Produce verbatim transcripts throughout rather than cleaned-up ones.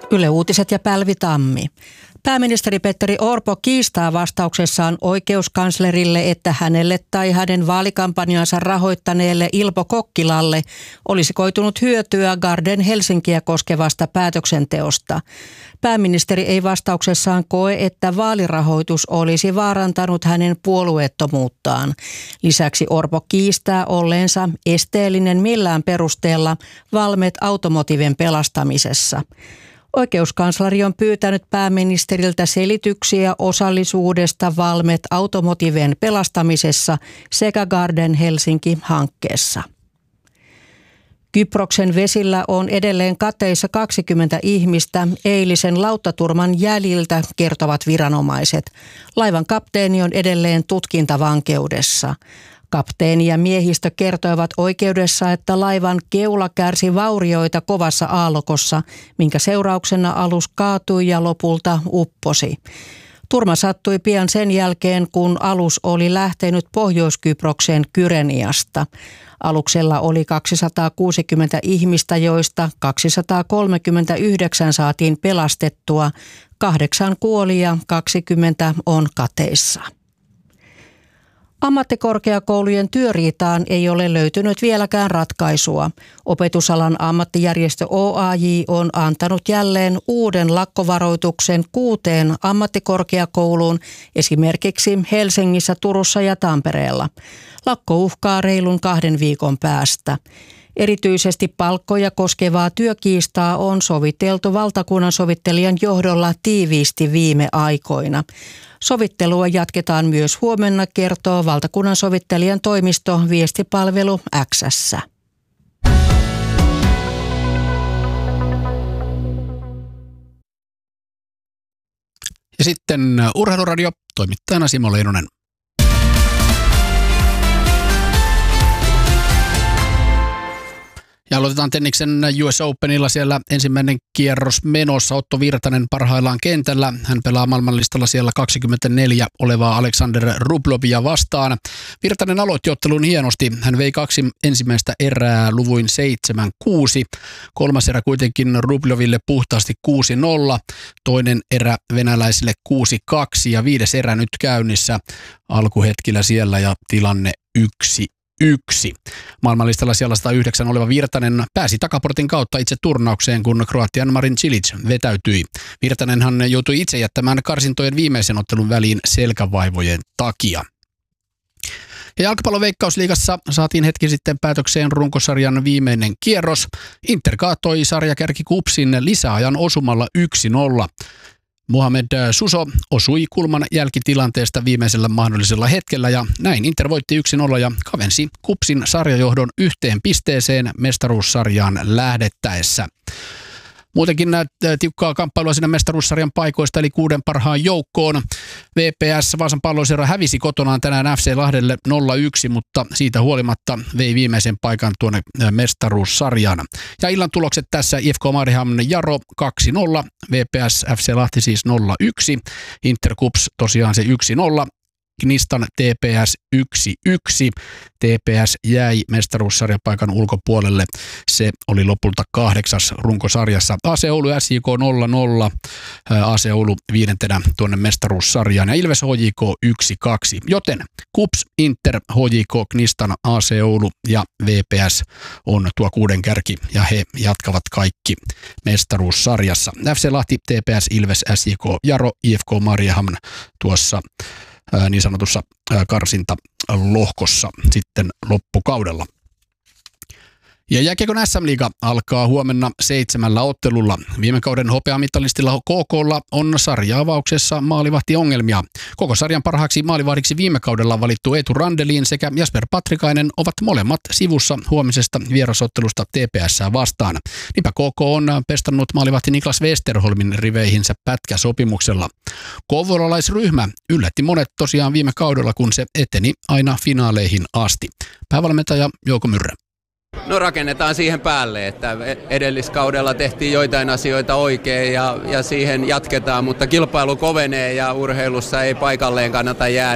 Yle Uutiset ja Pälvi Tammi. Pääministeri Petteri Orpo kiistaa vastauksessaan oikeuskanslerille, että hänelle tai hänen vaalikampanjansa rahoittaneelle Ilpo Kokkilalle olisi koitunut hyötyä Garden Helsinkiä koskevasta päätöksenteosta. Pääministeri ei vastauksessaan koe, että vaalirahoitus olisi vaarantanut hänen puolueettomuuttaan. Lisäksi Orpo kiistää olleensa esteellinen millään perusteella Valmet Automotiven pelastamisessa. Oikeuskansleri on pyytänyt pääministeriltä selityksiä osallisuudesta Valmet Automotiven pelastamisessa sekä Garden Helsinki-hankkeessa. Kyproksen vesillä on edelleen kateissa kaksikymmentä ihmistä eilisen lauttaturman jäljiltä, kertovat viranomaiset. Laivan kapteeni on edelleen tutkintavankeudessa. Kapteeni ja miehistö kertoivat oikeudessa, että laivan keula kärsi vaurioita kovassa aallokossa, minkä seurauksena alus kaatui ja lopulta upposi. Turma sattui pian sen jälkeen, kun alus oli lähtenyt Pohjois-Kyproksen Kyreniasta. Aluksella oli kaksisataakuusikymmentä ihmistä, joista kaksisataakolmekymmentäyhdeksän saatiin pelastettua. Kahdeksan kuoli ja kaksikymmentä on kateissa. Ammattikorkeakoulujen työriitaan ei ole löytynyt vieläkään ratkaisua. Opetusalan ammattijärjestö O A J on antanut jälleen uuden lakkovaroituksen kuuteen ammattikorkeakouluun, esimerkiksi Helsingissä, Turussa ja Tampereella. Lakko uhkaa reilun kahden viikon päästä. Erityisesti palkkoja koskevaa työkiistaa on soviteltu valtakunnan sovittelijan johdolla tiiviisti viime aikoina. Sovittelua jatketaan myös huomenna, kertoo valtakunnan sovittelijan toimisto viestipalvelu X:ssä. Ja sitten Urheiluradio, toimittajana Simo Leinonen. Ja aloitetaan Tenniksen U S Openilla, siellä ensimmäinen kierros menossa. Otto Virtanen parhaillaan kentällä. Hän pelaa maailmanlistalla siellä kaksikymmentäneljä olevaa Alexander Rublovia vastaan. Virtanen aloitti ottelun hienosti. Hän vei kaksi ensimmäistä erää luvuin seitsemän kuusi. Kolmas erä kuitenkin Rubloville puhtaasti kuusi nolla. Toinen erä venäläisille kuusi kaksi ja viides erä nyt käynnissä alkuhetkillä siellä ja tilanne yksi yksi. Maailmanlistalla siellä sata yhdeksän oleva Virtanen pääsi takaportin kautta itse turnaukseen, kun Kroatian Marin Cilic vetäytyi. Virtanenhan joutui itse jättämään karsintojen viimeisen ottelun väliin selkävaivojen takia. Ja jalkapalloveikkausliigassa saatiin hetki sitten päätökseen runkosarjan viimeinen kierros. Inter kaatoi sarjakärki KuPSin lisäajan osumalla yksi nolla. Mohamed Suso osui kulman jälkitilanteesta viimeisellä mahdollisella hetkellä ja näin Inter voitti yksi nolla ja kavensi KuPSin sarjajohdon yhteen pisteeseen mestaruussarjaan lähdettäessä. Muutenkin tiukkaa kamppailua siinä mestaruussarjan paikoista eli kuuden parhaan joukkoon. V P S Vaasan Palloseura hävisi kotonaan tänään F C Lahdelle nolla yksi, mutta siitä huolimatta vei viimeisen paikan tuonne mestaruussarjaan. Ja illan tulokset tässä: I F K Mariehamn Jaro kaksi nolla, V P S F C Lahti siis nolla yksi, Inter KuPS tosiaan se yksi nolla. Knistan T P S yksi yksi. T P S jäi mestaruussarjapaikan ulkopuolelle. Se oli lopulta kahdeksas runkosarjassa. A C Oulu S J K nolla nolla. A C Oulu viidentenä tuonne mestaruussarjaan. Ja Ilves H J K yksi kaksi. Joten KuPS, Inter, H J K, Knistan, A C Oulu ja V P S on tuo kuuden kärki. Ja he jatkavat kaikki mestaruussarjassa. F C Lahti, T P S, Ilves, S J K, Jaro, I F K Mariehamn tuossa niin sanotussa karsintalohkossa sitten loppukaudella. Ja jääkiekon S M-liiga alkaa huomenna seitsemällä ottelulla. Viime kauden hopeamittalistilla K K:lla on sarja-avauksessa maalivahtiongelmia. Koko sarjan parhaaksi maalivahdiksi viime kaudella valittu Eetu Randelin sekä Jasper Patrikainen ovat molemmat sivussa huomisesta vierasottelusta T P S:ää vastaan. Niinpä K K on pestannut maalivahti Niklas Westerholmin riveihinsä pätkäsopimuksella. Kouvolalaisryhmä yllätti monet tosiaan viime kaudella, kun se eteni aina finaaleihin asti. Päävalmentaja Jouko Myrrä. No rakennetaan siihen päälle, että edelliskaudella tehtiin joitain asioita oikein ja, ja siihen jatketaan, mutta kilpailu kovenee ja urheilussa ei paikalleen kannata jäädä.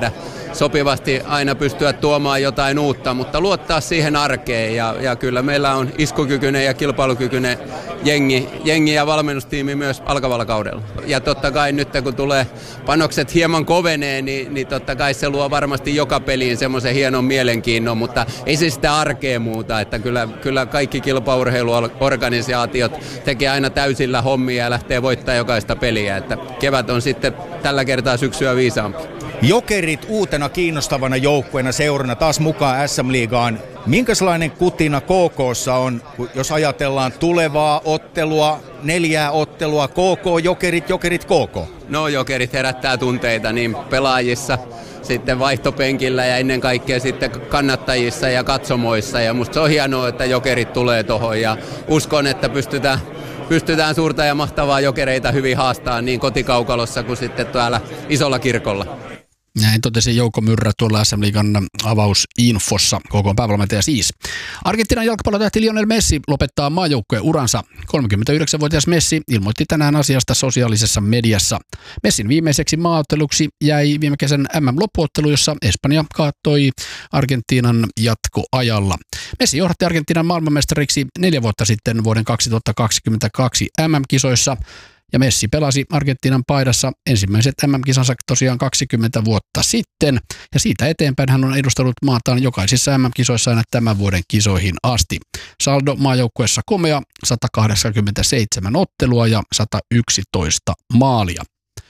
sopivasti aina pystyä tuomaan jotain uutta, mutta luottaa siihen arkeen ja, ja kyllä meillä on iskukykyinen ja kilpailukykyinen jengi, jengi ja valmennustiimi myös alkavalla kaudella. Ja totta kai nyt kun tulee panokset hieman kovenee, niin, niin totta kai se luo varmasti joka peliin semmoisen hienon mielenkiinnon, mutta ei se sitä arkea muuta, että kyllä, kyllä kaikki kilpaurheiluorganisaatiot tekee aina täysillä hommia ja lähtee voittaa jokaista peliä, että kevät on sitten tällä kertaa syksyä viisaampi. Jokerit uutena kiinnostavana joukkueena seurana taas mukaan S M-liigaan. Minkälainen kutina K K:ssa on, jos ajatellaan tulevaa ottelua, neljää ottelua, K K, Jokerit, Jokerit, K K? No Jokerit herättää tunteita niin pelaajissa, sitten vaihtopenkillä ja ennen kaikkea sitten kannattajissa ja katsomoissa. Ja musta se on hienoa, että Jokerit tulee tohon ja uskon, että pystytään, pystytään suurta ja mahtavaa Jokereita hyvin haastaa niin kotikaukalossa kuin sitten täällä isolla kirkolla. Näin totesi Jouko Myrrä tuolla S M-liigan avausinfossa, K K:n päävalmentaja siis. Argentiinan jalkapallotähti Lionel Messi lopettaa maajoukkueen uransa. kolmekymmentäyhdeksänvuotias Messi ilmoitti tänään asiasta sosiaalisessa mediassa. Messin viimeiseksi maaotteluksi jäi viime kesän M M-loppuottelu, jossa Espanja kaattoi Argentiinan jatkoajalla. Messi johdatti Argentiinan maailmanmestariksi neljä vuotta sitten vuoden kaksituhattakaksikymmentäkaksi M M-kisoissa. Ja Messi pelasi Argentiinan paidassa ensimmäiset M M-kisansa tosiaan kaksikymmentä vuotta sitten. Ja siitä eteenpäin hän on edustanut maataan jokaisissa M M-kisoissa aina tämän vuoden kisoihin asti. Saldo maajoukkueessa komea, sata kahdeksankymmentäseitsemän ottelua ja sata yksitoista maalia.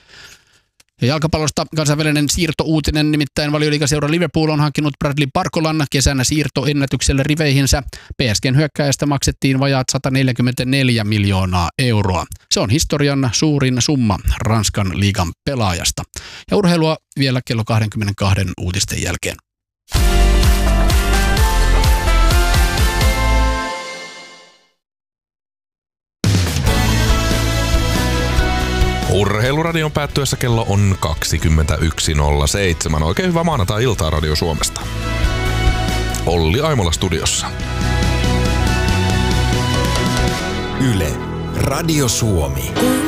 Ja jalkapallosta kansainvälinen siirtouutinen, nimittäin Valioliigaseura Liverpool on hankkinut Bradley Barcolan kesänä siirtoennätykselle riveihinsä. P S G:n hyökkääjästä maksettiin vajaat sata neljäkymmentäneljä miljoonaa euroa. Se on historian suurin summa Ranskan liigan pelaajasta. Ja urheilua vielä kello kaksikymmentäkaksi uutisten jälkeen. Urheiluradion päättyessä kello on kaksikymmentäyksi nolla seitsemän. Oikein hyvää maanantai-iltaa Radio Suomesta. Olli Aimola studiossa. Yle, Radio Suomi.